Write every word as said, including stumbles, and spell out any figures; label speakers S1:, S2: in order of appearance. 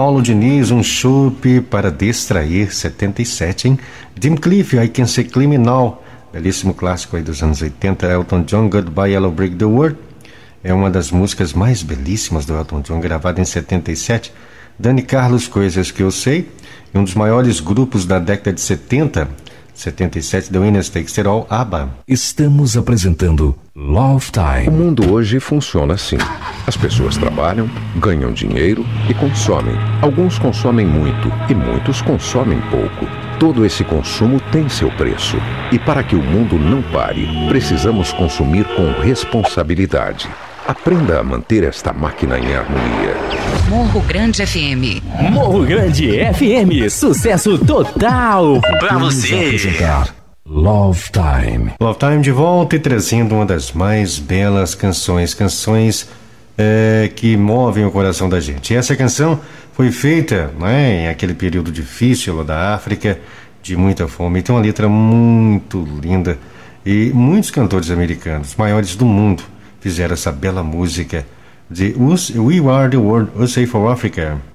S1: Paulo Diniz, um chope para distrair, setenta e sete, hein? Jim Cliff, I Can Say Criminal, belíssimo clássico aí dos anos oitenta. Elton John, Goodbye Yellow Brick the World, é uma das músicas mais belíssimas do Elton John, gravada em setenta e sete. Dani Carlos, Coisas Que Eu Sei, e um dos maiores grupos da década de setenta, setenta e sete, The Winners Takes It All, ABBA.
S2: Estamos apresentando Love Time.
S3: O mundo hoje funciona assim. As pessoas trabalham, ganham dinheiro e consomem. Alguns consomem muito e muitos consomem pouco. Todo esse consumo tem seu preço. E para que o mundo não pare, precisamos consumir com responsabilidade. Aprenda a manter esta máquina em harmonia.
S4: Morro Grande F M.
S2: Morro Grande F M, sucesso total pra você. Love Time.
S1: Love Time de volta e trazendo uma das mais belas canções, canções é, que movem o coração da gente. E essa canção foi feita, né, em aquele período difícil lá da África, de muita fome. E tem uma letra muito linda. E muitos cantores americanos, maiores do mundo, fizeram essa bela música de We Are the World, U S A for Africa.